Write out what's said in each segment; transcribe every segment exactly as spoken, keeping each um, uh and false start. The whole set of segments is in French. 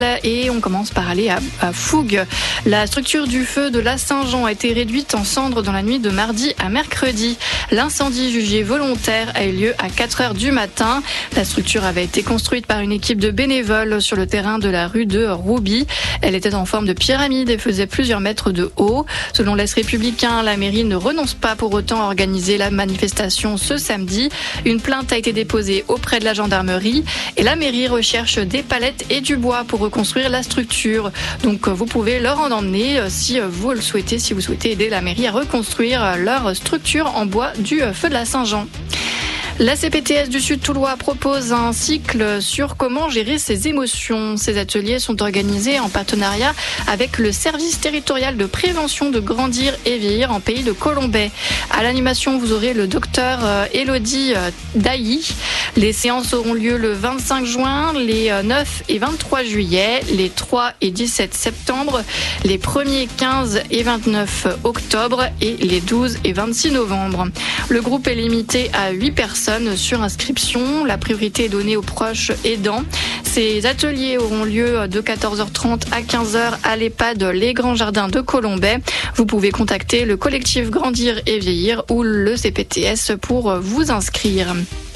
Et on commence par aller à, à Fougue. La structure du feu de la Saint-Jean a été réduite en cendres dans la nuit de mardi à mercredi. L'incendie jugé volontaire a eu lieu à quatre heures du matin. La structure avait été construite par une équipe de bénévoles sur le terrain de la rue de Rouby. Elle était en forme de pyramide et faisait plusieurs mètres de haut. Selon l'Est républicain, la mairie ne renonce pas pour autant à organiser la manifestation ce samedi. Une plainte a été déposée auprès de la gendarmerie et la mairie recherche des palettes et du bois pour construire la structure. Donc vous pouvez leur en emmener si vous le souhaitez, si vous souhaitez aider la mairie à reconstruire leur structure en bois du feu de la Saint-Jean. La C P T S du Sud-Toulois propose un cycle sur comment gérer ses émotions. Ces ateliers sont organisés en partenariat avec le service territorial de prévention de Grandir et Vieillir en pays de Colombais. À l'animation, vous aurez le docteur Elodie Dailly. Les séances auront lieu le vingt-cinq juin, les neuf et vingt-trois juillet, les trois et dix-sept septembre, les premier, quinze et vingt-neuf octobre et les douze et vingt-six novembre. Le groupe est limité à huit personnes sur inscription. La priorité est donnée aux proches aidants. Ces ateliers auront lieu de quatorze heures trente à quinze heures à l'EHPAD Les Grands Jardins de Colombais. Vous pouvez contacter le collectif Grandir et Vieillir ou le C P T S pour vous inscrire.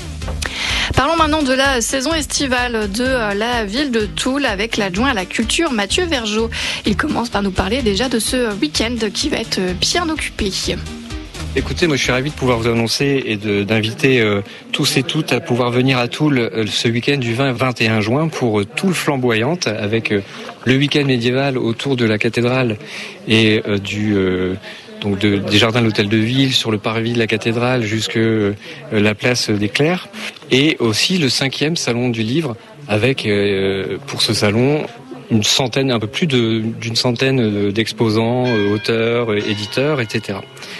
Parlons maintenant de la saison estivale de la ville de Toul avec l'adjoint à la culture Mathieu Vergeot. Il commence par nous parler déjà de ce week-end qui va être bien occupé. Écoutez, moi je suis ravi de pouvoir vous annoncer et de, d'inviter euh, tous et toutes à pouvoir venir à Toul euh, ce week-end du vingt et vingt et un juin pour euh, Toul flamboyante avec euh, le week-end médiéval autour de la cathédrale et euh, du euh, donc de, des jardins de l'hôtel de ville sur le parvis de la cathédrale jusque euh, la place des Clercs et aussi le cinquième salon du livre avec euh, pour ce salon une centaine, un peu plus de, d'une centaine d'exposants, euh, auteurs, euh, éditeurs, et cetera.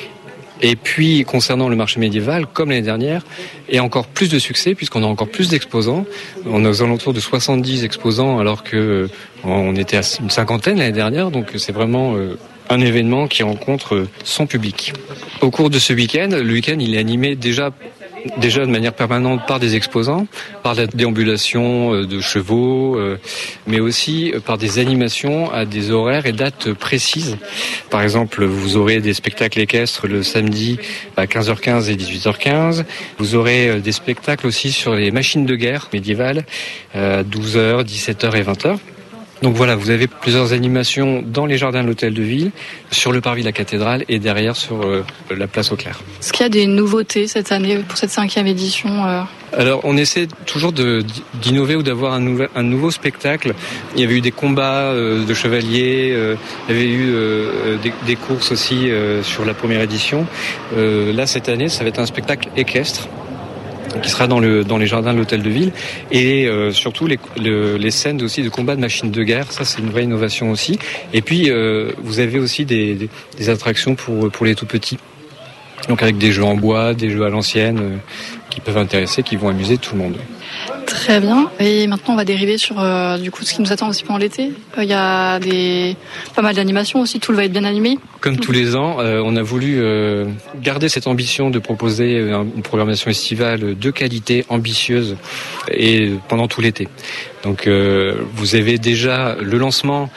Et puis, concernant le marché médiéval, comme l'année dernière, et encore plus de succès, puisqu'on a encore plus d'exposants. On est aux alentours de soixante-dix exposants, alors que on était à une cinquantaine l'année dernière, donc c'est vraiment un événement qui rencontre son public. Au cours de ce week-end, le week-end, il est animé déjà déjà de manière permanente par des exposants, par la déambulation de chevaux, euh, mais aussi par des animations à des horaires et dates précises. Par exemple, vous aurez des spectacles équestres le samedi à quinze heures quinze et dix-huit heures quinze. Vous aurez des spectacles aussi sur les machines de guerre médiévales à douze heures, dix-sept heures et vingt heures. Donc voilà, vous avez plusieurs animations dans les jardins de l'hôtel de ville, sur le parvis de la cathédrale et derrière sur euh, la place aux Clercs. Est-ce qu'il y a des nouveautés cette année pour cette cinquième édition euh... Alors on essaie toujours de, d'innover ou d'avoir un, nouvel, un nouveau spectacle. Il y avait eu des combats euh, de chevaliers, euh, il y avait eu euh, des, des courses aussi euh, sur la première édition. Euh, là cette année ça va être un spectacle équestre qui sera dans le dans les jardins de l'hôtel de ville et euh, surtout les le, les scènes aussi de combat de machines de guerre, ça c'est une vraie innovation aussi. Et puis euh, vous avez aussi des, des des attractions pour pour les tout petits. Donc avec des jeux en bois, des jeux à l'ancienne euh, qui peuvent intéresser, qui vont amuser tout le monde. Très bien. Et maintenant, on va dériver sur euh, du coup ce qui nous attend aussi pendant l'été. Il euh, y a des pas mal d'animations aussi. Tout va être bien animé. Comme tous les ans, euh, on a voulu euh, garder cette ambition de proposer une programmation estivale de qualité, ambitieuse, et pendant tout l'été. Donc, euh, vous avez déjà le lancement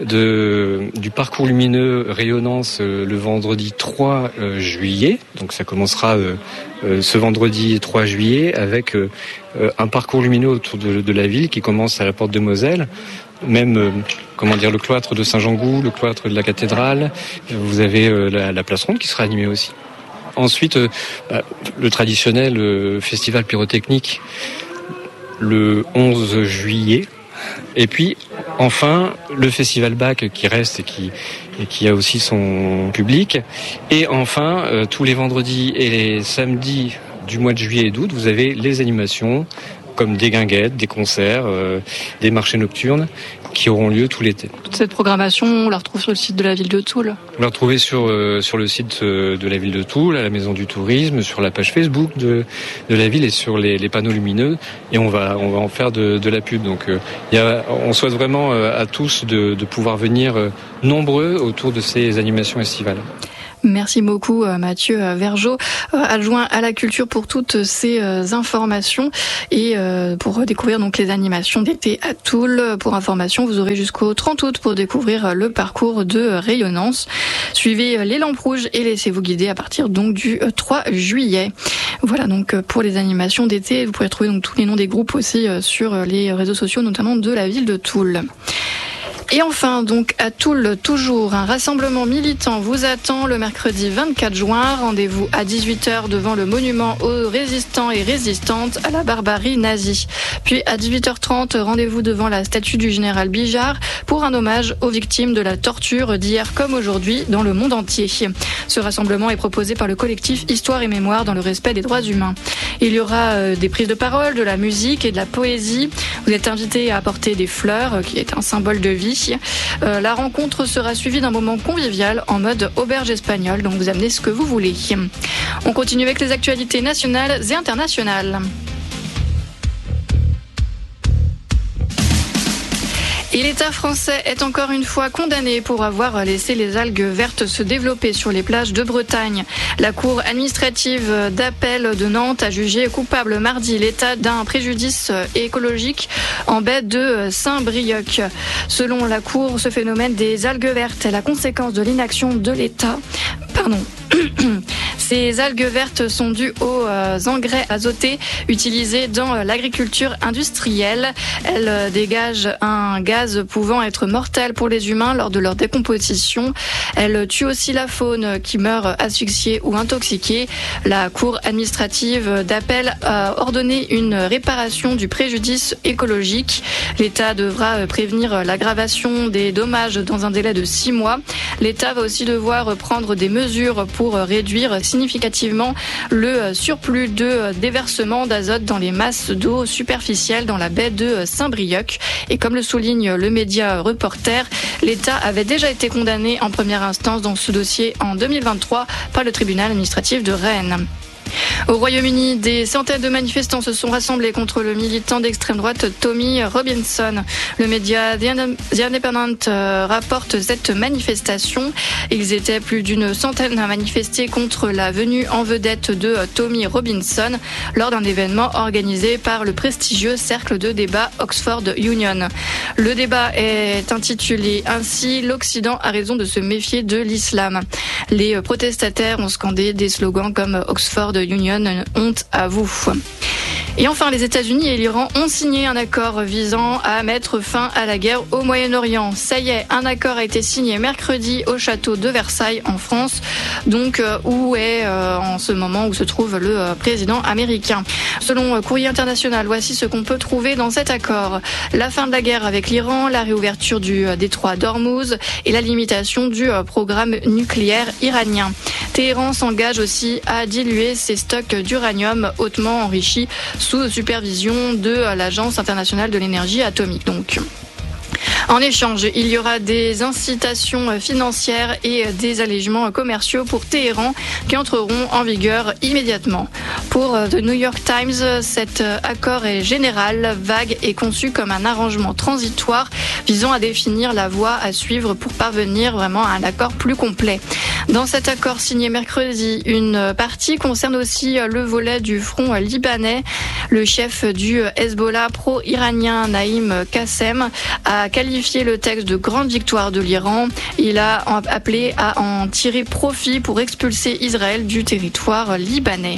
de du parcours lumineux Rayonnance euh, le vendredi trois juillet. Donc, ça commencera euh, euh, ce vendredi trois juillet avec euh, un parcours lumineux autour de, de la ville qui commence à la porte de Moselle. Même, euh, comment dire, le cloître de Saint-Jean-Gou, le cloître de la cathédrale. Vous avez euh, la, la place ronde qui sera animée aussi. Ensuite, euh, bah, le traditionnel euh, festival pyrotechnique le onze juillet. Et puis, enfin, le festival B A C qui reste et qui, et qui a aussi son public. Et enfin, euh, tous les vendredis et les samedis du mois de juillet et d'août, vous avez les animations comme des guinguettes, des concerts, euh, des marchés nocturnes qui auront lieu tout l'été. Toute cette programmation, on la retrouve sur le site de la ville de Toul. On la retrouve sur euh, sur le site euh, de la ville de Toul, à la Maison du Tourisme, sur la page Facebook de de la ville et sur les, les panneaux lumineux. Et on va on va en faire de, de la pub. Donc euh, il y a, on souhaite vraiment euh, à tous de, de pouvoir venir euh, nombreux autour de ces animations estivales. Merci beaucoup Mathieu Vergeot, adjoint à la culture, pour toutes ces informations et pour découvrir donc les animations d'été à Toul. Pour information, vous aurez jusqu'au trente août pour découvrir le parcours de rayonnance. Suivez les lampes rouges et laissez-vous guider à partir donc du trois juillet. Voilà donc pour les animations d'été. Vous pourrez trouver donc tous les noms des groupes aussi sur les réseaux sociaux, notamment de la ville de Toul. Et enfin, donc, à Toul, toujours, un rassemblement militant vous attend le mercredi vingt-quatre juin. Rendez-vous à dix-huit heures devant le monument aux résistants et résistantes à la barbarie nazie. Puis, à dix-huit heures trente, rendez-vous devant la statue du général Bijard pour un hommage aux victimes de la torture d'hier comme aujourd'hui dans le monde entier. Ce rassemblement est proposé par le collectif Histoire et Mémoire dans le respect des droits humains. Il y aura des prises de parole, de la musique et de la poésie. Vous êtes invités à apporter des fleurs, qui est un symbole de vie. Euh, la rencontre sera suivie d'un moment convivial en mode auberge espagnole, donc vous amenez ce que vous voulez. On continue avec les actualités nationales et internationales. Et l'État français est encore une fois condamné pour avoir laissé les algues vertes se développer sur les plages de Bretagne. La Cour administrative d'appel de Nantes a jugé coupable mardi l'État d'un préjudice écologique en baie de Saint-Brieuc. Selon la Cour, ce phénomène des algues vertes est la conséquence de l'inaction de l'État. Pardon. Ces algues vertes sont dues aux engrais azotés utilisés dans l'agriculture industrielle. Elles dégagent un gaz pouvant être mortel pour les humains lors de leur décomposition. Elles tuent aussi la faune qui meurt asphyxiée ou intoxiquée. La Cour administrative d'appel a ordonné une réparation du préjudice écologique. L'État devra prévenir l'aggravation des dommages dans un délai de six mois. L'État va aussi devoir prendre des mesures pour réduire significativement le surplus de déversement d'azote dans les masses d'eau superficielles dans la baie de Saint-Brieuc. Et comme le souligne le média Reporter, l'État avait déjà été condamné en première instance dans ce dossier en deux mille vingt-trois par le tribunal administratif de Rennes. Au Royaume-Uni, des centaines de manifestants se sont rassemblés contre le militant d'extrême droite Tommy Robinson. Le média The Independent rapporte cette manifestation. Ils étaient plus d'une centaine à manifester contre la venue en vedette de Tommy Robinson lors d'un événement organisé par le prestigieux cercle de débat Oxford Union. Le débat est intitulé ainsi « L'Occident a raison de se méfier de l'islam ». Les protestataires ont scandé des slogans comme Oxford Union, honte à vous. Et enfin, les États-Unis et l'Iran ont signé un accord visant à mettre fin à la guerre au Moyen-Orient. Ça y est, un accord a été signé mercredi au château de Versailles en France, donc où est euh, en ce moment où se trouve le euh, président américain. Selon euh, Courrier International, voici ce qu'on peut trouver dans cet accord. La fin de la guerre avec l'Iran, la réouverture du euh, détroit d'Ormuz et la limitation du euh, programme nucléaire iranien. Téhéran s'engage aussi à diluer ses stocks d'uranium hautement enrichi sous supervision de l'Agence internationale de l'énergie atomique. Donc, en échange, il y aura des incitations financières et des allégements commerciaux pour Téhéran qui entreront en vigueur immédiatement. Pour The New York Times, cet accord est général, vague et conçu comme un arrangement transitoire visant à définir la voie à suivre pour parvenir vraiment à un accord plus complet. Dans cet accord signé mercredi, une partie concerne aussi le volet du front libanais. Le chef du Hezbollah pro-iranien Naïm Qassem a qualifié le texte de grande victoire de l'Iran. Il a appelé à en tirer profit pour expulser Israël du territoire libanais.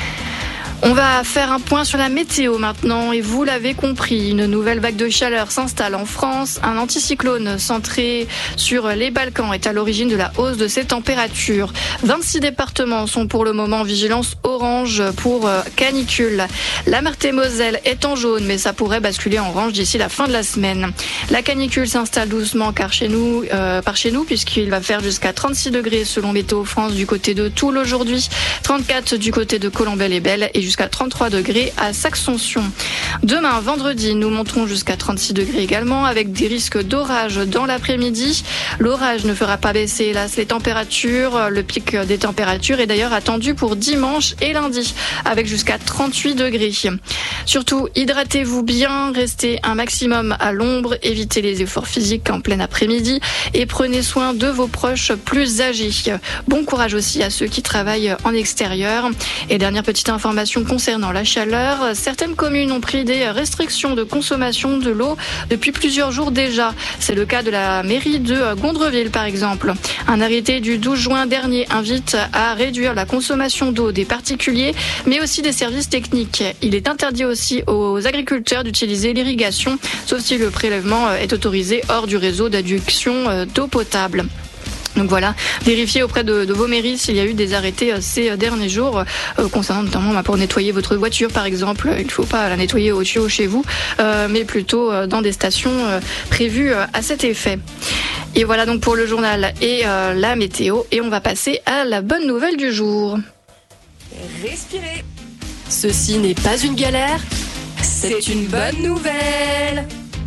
On va faire un point sur la météo maintenant et vous l'avez compris, une nouvelle vague de chaleur s'installe en France. Un anticyclone centré sur les Balkans est à l'origine de la hausse de ces températures. vingt-six départements sont pour le moment en vigilance orange pour canicule. La Meurthe-et-Moselle est en jaune mais ça pourrait basculer en orange d'ici la fin de la semaine. La canicule s'installe doucement car chez nous, euh, par chez nous puisqu'il va faire jusqu'à trente-six degrés selon Météo France du côté de Toul aujourd'hui, trente-quatre du côté de Colombelles-les-Belles et jusqu'à trente-trois degrés à Saxonsion. Demain, vendredi, nous monterons jusqu'à trente-six degrés également, avec des risques d'orage dans l'après-midi. L'orage ne fera pas baisser, hélas, les températures. Le pic des températures est d'ailleurs attendu pour dimanche et lundi, avec jusqu'à trente-huit degrés. Surtout, hydratez-vous bien, restez un maximum à l'ombre, évitez les efforts physiques en plein après-midi et prenez soin de vos proches plus âgés. Bon courage aussi à ceux qui travaillent en extérieur. Et dernière petite information concernant la chaleur, certaines communes ont pris des restrictions de consommation de l'eau depuis plusieurs jours déjà. C'est le cas de la mairie de Gondreville par exemple. Un arrêté du douze juin dernier invite à réduire la consommation d'eau des particuliers, mais aussi des services techniques. Il est interdit aussi aux agriculteurs d'utiliser l'irrigation, sauf si le prélèvement est autorisé hors du réseau d'adduction d'eau potable. Donc voilà, vérifiez auprès de, de vos mairies s'il y a eu des arrêtés ces derniers jours, euh, concernant notamment bah, pour nettoyer votre voiture par exemple. Il ne faut pas la nettoyer au tuyau chez vous, euh, mais plutôt euh, dans des stations euh, prévues euh, à cet effet. Et voilà donc pour le journal et euh, la météo. Et on va passer à la bonne nouvelle du jour. Respirez. Ceci n'est pas une galère, c'est une bonne nouvelle.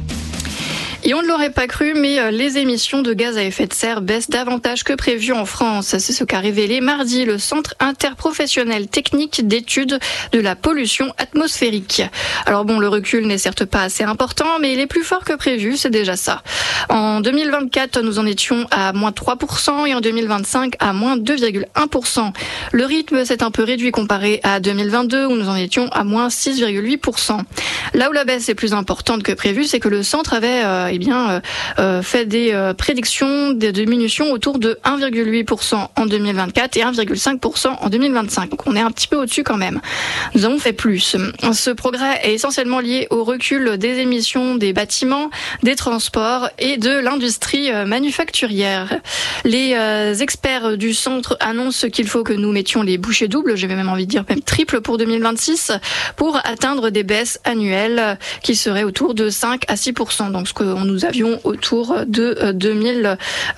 Et on ne l'aurait pas cru, mais les émissions de gaz à effet de serre baissent davantage que prévu en France. C'est ce qu'a révélé mardi le Centre interprofessionnel technique d'études de la pollution atmosphérique. Alors bon, le recul n'est certes pas assez important, mais il est plus fort que prévu, c'est déjà ça. En deux mille vingt-quatre, nous en étions à moins trois pour cent et en deux mille vingt-cinq à moins deux virgule un pour cent. Le rythme s'est un peu réduit comparé à deux mille vingt-deux où nous en étions à moins six virgule huit pour cent. Là où la baisse est plus importante que prévu, c'est que le centre avait euh, eh bien, euh, fait des euh, prédictions de diminution autour de un virgule huit pour cent en deux mille vingt-quatre et un virgule cinq pour cent en deux mille vingt-cinq. Donc on est un petit peu au-dessus quand même. Nous avons fait plus. Ce progrès est essentiellement lié au recul des émissions des bâtiments, des transports et de l'industrie manufacturière. Les euh, experts du centre annoncent qu'il faut que nous mettions les bouchées doubles, j'avais même envie de dire même triple pour deux mille vingt-six, pour atteindre des baisses annuelles qui seraient autour de cinq à six pour cent. Donc ce que nous avions autour de deux mille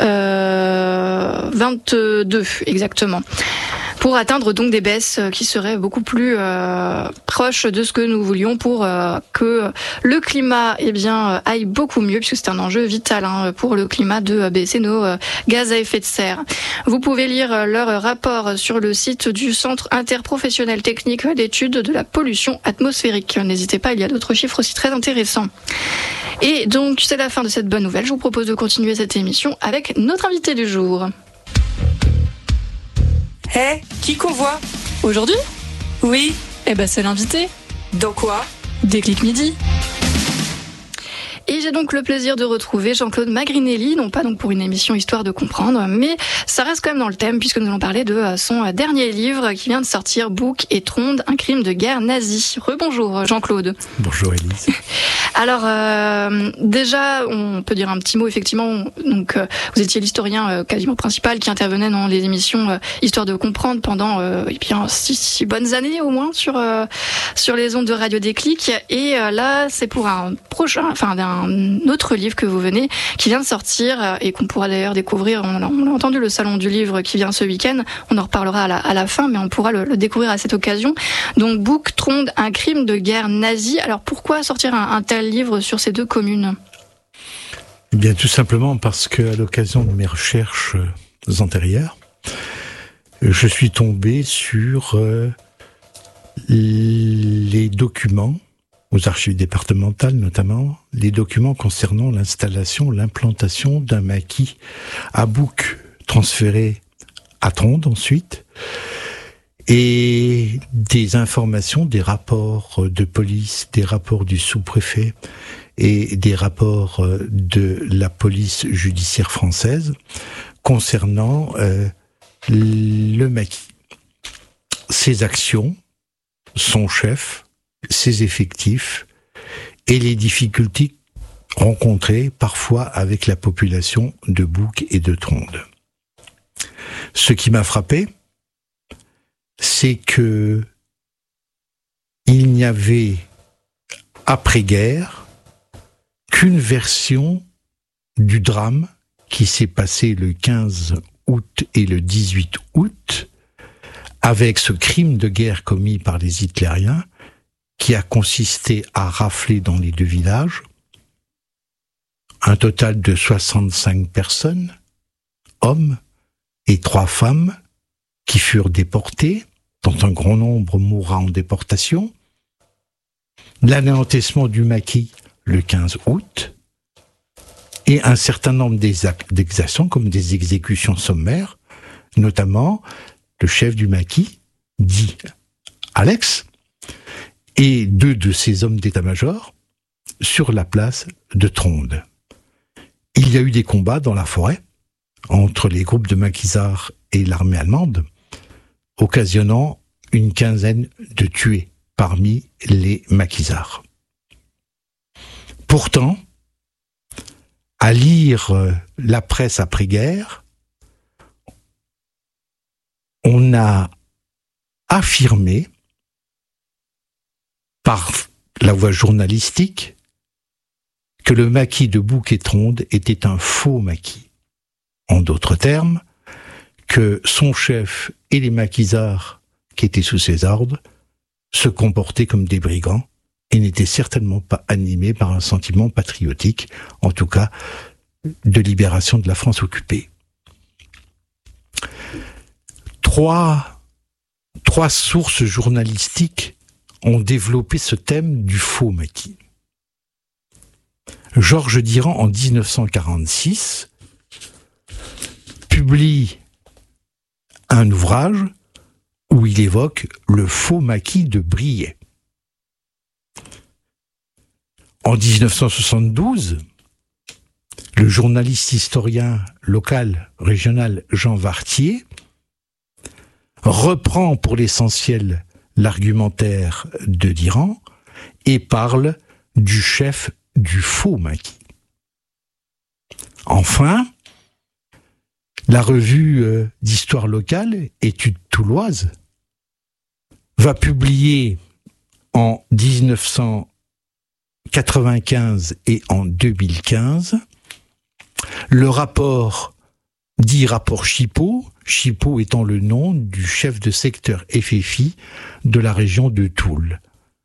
vingt-deux exactement. Pour atteindre donc des baisses qui seraient beaucoup plus euh, proches de ce que nous voulions pour euh, que le climat eh bien aille beaucoup mieux, puisque c'est un enjeu vital hein, pour le climat de baisser nos euh, gaz à effet de serre. Vous pouvez lire leur rapport sur le site du Centre interprofessionnel technique d'études de la pollution atmosphérique. N'hésitez pas, il y a d'autres chiffres aussi très intéressants. Et donc c'est la fin de cette bonne nouvelle. Je vous propose de continuer cette émission avec notre invité du jour. Hé, hey, qui qu'on voit aujourd'hui? Oui. Eh ben c'est l'invité. Dans quoi? Déclic Midi. Et j'ai donc le plaisir de retrouver Jean-Claude Magrinelli, non pas donc pour une émission Histoire de comprendre, mais ça reste quand même dans le thème puisque nous allons parler de son dernier livre qui vient de sortir, Bouc et Tronde, un crime de guerre nazi. Rebonjour Jean-Claude. Bonjour Élise. Alors euh, déjà, on peut dire un petit mot effectivement. Donc euh, vous étiez l'historien euh, quasiment principal qui intervenait dans les émissions euh, Histoire de comprendre pendant euh, eh bien six, six bonnes années au moins sur euh, sur les ondes de Radio Déclic. Et euh, là, c'est pour un prochain, enfin d'un un autre livre que vous venez, qui vient de sortir et qu'on pourra d'ailleurs découvrir. On a, on a entendu le salon du livre qui vient ce week-end. On en reparlera à la, à la fin, mais on pourra le, le découvrir à cette occasion. Donc, Bouc, Tronde, un crime de guerre nazi. Alors, pourquoi sortir un, un tel livre sur ces deux communes? Eh bien, tout simplement parce que, à l'occasion de mes recherches antérieures, je suis tombé sur euh, les documents, aux archives départementales notamment, les documents concernant l'installation, l'implantation d'un maquis à Bouc, transféré à Tronde ensuite, et des informations, des rapports de police, des rapports du sous-préfet et des rapports de la police judiciaire française concernant euh, le maquis. Ses actions, son chef, ses effectifs et les difficultés rencontrées parfois avec la population de Bouc et de Tronde. Ce qui m'a frappé, c'est que il n'y avait après-guerre qu'une version du drame qui s'est passé le quinze août et le dix-huit août avec ce crime de guerre commis par les hitlériens, qui a consisté à rafler dans les deux villages un total de soixante-cinq personnes, hommes et trois femmes, qui furent déportés, dont un grand nombre mourra en déportation. L'anéantissement du maquis le quinze août, et un certain nombre d'exactions, comme des exécutions sommaires, notamment le chef du maquis, dit Alex, et deux de ses hommes d'état-major sur la place de Tronde. Il y a eu des combats dans la forêt entre les groupes de maquisards et l'armée allemande, occasionnant une quinzaine de tués parmi les maquisards. Pourtant, à lire la presse après-guerre, on a affirmé par la voie journalistique que le maquis de Bouc-et-Tronde était un faux maquis. En d'autres termes, que son chef et les maquisards qui étaient sous ses ordres se comportaient comme des brigands et n'étaient certainement pas animés par un sentiment patriotique, en tout cas de libération de la France occupée. Trois, trois sources journalistiques ont développé ce thème du faux maquis. Georges Diran, en dix-neuf cent quarante-six, publie un ouvrage où il évoque le faux maquis de Briey. En dix-neuf cent soixante-douze, le journaliste historien local, régional Jean Vartier reprend pour l'essentiel l'argumentaire de Diran et parle du chef du faux maquis. Enfin, la revue d'histoire locale, Études touloises, va publier en dix-neuf cent quatre-vingt-quinze et en deux mille quinze le rapport dit rapport Chipot, Chipot étant le nom du chef de secteur F F I de la région de Toul.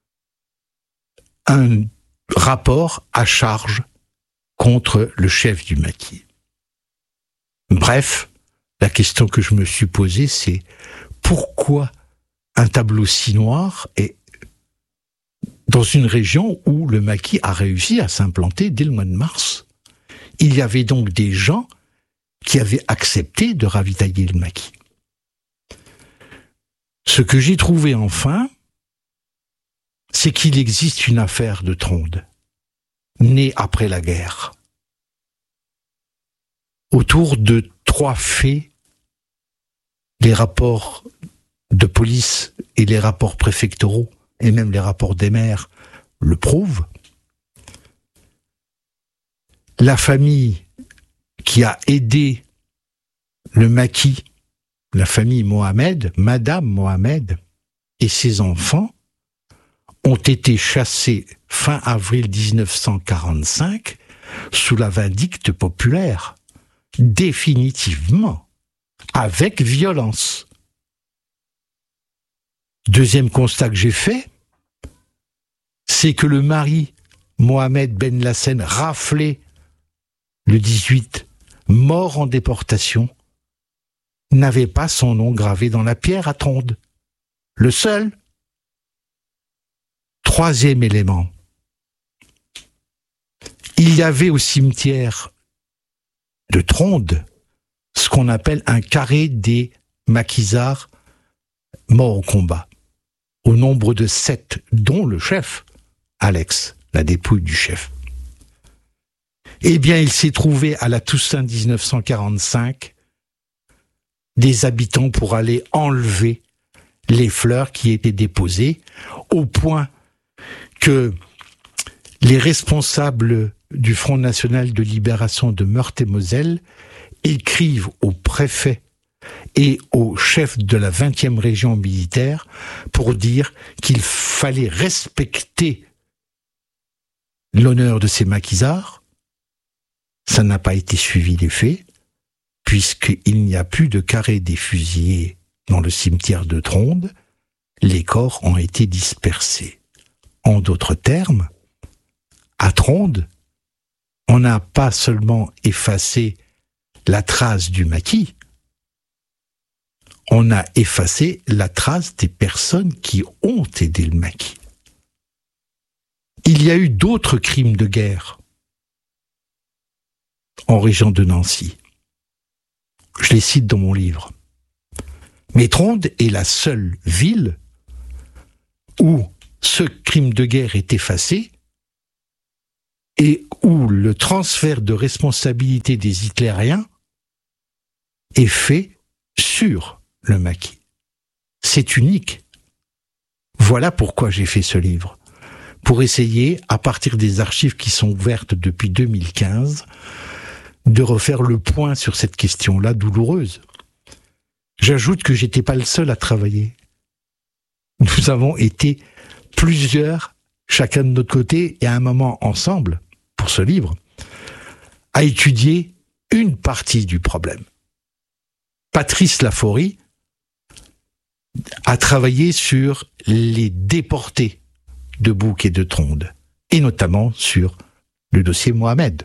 Un rapport à charge contre le chef du maquis. Bref, la question que je me suis posée, c'est pourquoi un tableau si noir est dans une région où le maquis a réussi à s'implanter dès le mois de mars. Il y avait donc des gens qui avaient accepté de ravitailler le maquis. Ce que j'ai trouvé enfin, c'est qu'il existe une affaire de Tronde, née après la guerre, autour de trois faits, les rapports de police et les rapports préfectoraux, et même les rapports des maires, le prouvent. La famille qui a aidé le maquis, la famille Mohamed, Madame Mohamed et ses enfants, ont été chassés fin avril dix-neuf cent quarante-cinq sous la vindicte populaire, définitivement, avec violence. Deuxième constat que j'ai fait, c'est que le mari Mohamed Ben Lassen, raflé le dix-huit, mort en déportation, n'avait pas son nom gravé dans la pierre à Tronde. Le seul. Troisième élément. Il y avait au cimetière de Tronde ce qu'on appelle un carré des maquisards morts au combat, au nombre de sept, dont le chef, Alex, la dépouille du chef. Eh bien, il s'est trouvé à la Toussaint dix-neuf cent quarante-cinq des habitants pour aller enlever les fleurs qui étaient déposées, au point que les responsables du Front National de Libération de Meurthe-et-Moselle écrivent au préfet et au chef de la vingtième région militaire pour dire qu'il fallait respecter l'honneur de ces maquisards. Ça n'a pas été suivi des faits, puisqu'il n'y a plus de carré des fusillés dans le cimetière de Tronde, les corps ont été dispersés. En d'autres termes, à Tronde, on n'a pas seulement effacé la trace du maquis, on a effacé la trace des personnes qui ont aidé le maquis. Il y a eu d'autres crimes de guerre en région de Nancy. Je les cite dans mon livre. Mais Tronde est la seule ville où ce crime de guerre est effacé et où le transfert de responsabilité des hitlériens est fait sur le maquis. C'est unique. Voilà pourquoi j'ai fait ce livre. Pour essayer, à partir des archives qui sont ouvertes depuis deux mille quinze, de refaire le point sur cette question-là douloureuse. J'ajoute que j'étais pas le seul à travailler. Nous avons été plusieurs, chacun de notre côté, et à un moment ensemble, pour ce livre, à étudier une partie du problème. Patrice Laforie a travaillé sur les déportés de Bouc et de Tronde, et notamment sur le dossier Mohamed.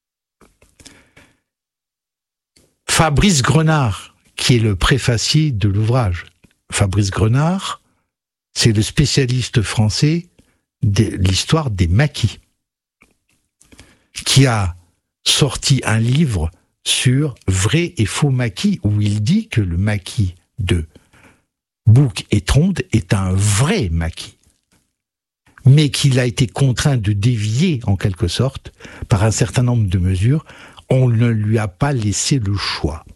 Fabrice Grenard, qui est le préfacier de l'ouvrage. Fabrice Grenard, c'est le spécialiste français de l'histoire des maquis, qui a sorti un livre sur vrai et faux maquis, où il dit que le maquis de Bouc et Tronde est un vrai maquis, mais qu'il a été contraint de dévier, en quelque sorte, par un certain nombre de mesures. On ne lui a pas laissé le choix.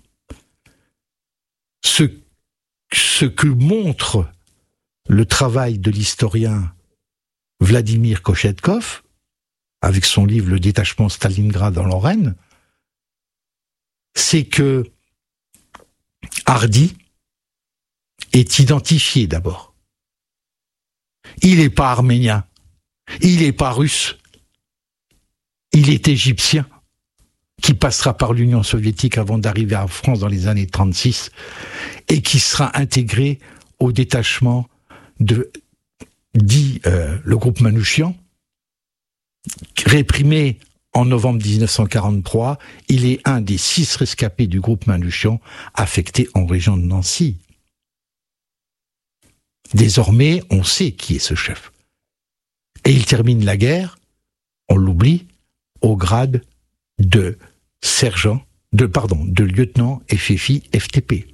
Ce, ce que montre le travail de l'historien Vladimir Kochetkov, avec son livre « Le détachement Stalingrad en Lorraine », c'est que Hardy est identifié d'abord. Il n'est pas arménien, il n'est pas russe, il est égyptien, qui passera par l'Union soviétique avant d'arriver en France dans les années trente-six, et qui sera intégré au détachement de, dit euh, le groupe Manouchian, réprimé en novembre dix-neuf cent quarante-trois. Il est un des six rescapés du groupe Manouchian affecté en région de Nancy. Désormais, on sait qui est ce chef. Et il termine la guerre, on l'oublie, au grade de sergent, de pardon, de lieutenant F F I F T P.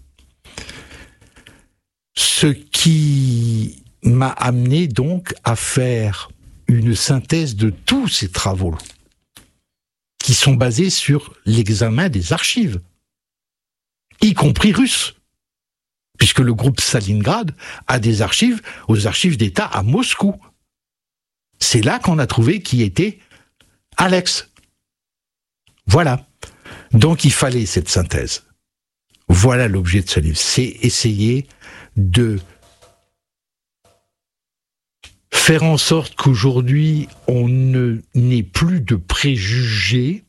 Ce qui m'a amené donc à faire une synthèse de tous ces travaux qui sont basés sur l'examen des archives, y compris russes, puisque le groupe Stalingrad a des archives aux archives d'État à Moscou. C'est là qu'on a trouvé qui était Alex. Voilà. Donc il fallait cette synthèse. Voilà l'objet de ce livre. C'est essayer de faire en sorte qu'aujourd'hui, on ne n'ait plus de préjugés,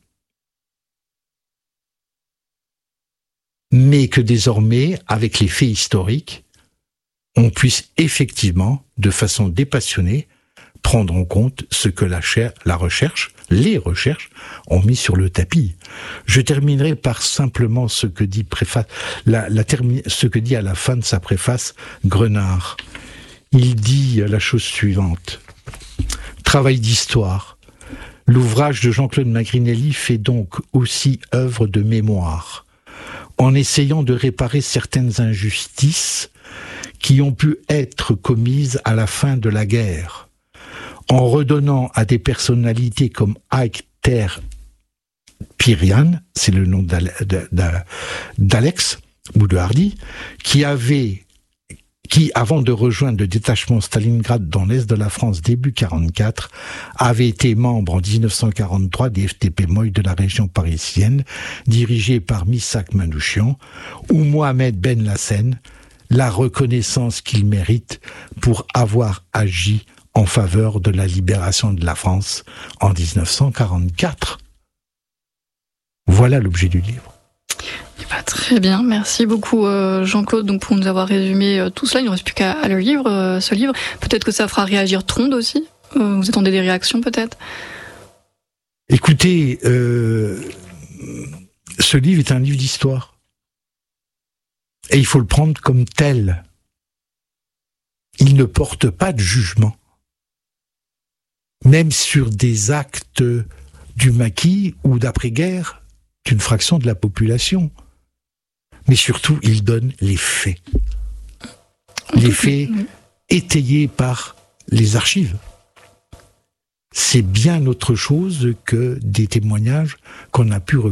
mais que désormais, avec les faits historiques, on puisse effectivement, de façon dépassionnée, prendre en compte ce que la, chair, la recherche, les recherches, ont mis sur le tapis. Je terminerai par simplement ce que dit, préface, la, la termi, ce que dit à la fin de sa préface Grenard. Il dit la chose suivante. Travail d'histoire. L'ouvrage de Jean-Claude Magrinelli fait donc aussi œuvre de mémoire, en essayant de réparer certaines injustices qui ont pu être commises à la fin de la guerre, en redonnant à des personnalités comme Aïkter Pirian, c'est le nom d'Alex ou de Hardy, qui avait qui, avant de rejoindre le détachement Stalingrad dans l'est de la France début quarante-quatre, avait été membre en dix-neuf cent quarante-trois des F T P Moy de la région parisienne, dirigé par Missak Manouchian, ou Mohamed Ben Lassen, la reconnaissance qu'il mérite pour avoir agi en faveur de la libération de la France en dix-neuf cent quarante-quatre. Voilà l'objet du livre. Eh ben, Très bien, merci beaucoup euh, Jean-Claude donc pour nous avoir résumé euh, tout cela. Il ne reste plus qu'à à le lire, euh, ce livre. Peut-être que ça fera réagir Tronde aussi. Euh, vous attendez des réactions peut-être ? Écoutez, euh, ce livre est un livre d'histoire. Et il faut le prendre comme tel. Il ne porte pas de jugement. Même sur des actes du maquis ou d'après-guerre d'une fraction de la population. Mais surtout, il donne les faits. Les faits étayés par les archives. C'est bien autre chose que des témoignages qu'on a pu recueillir.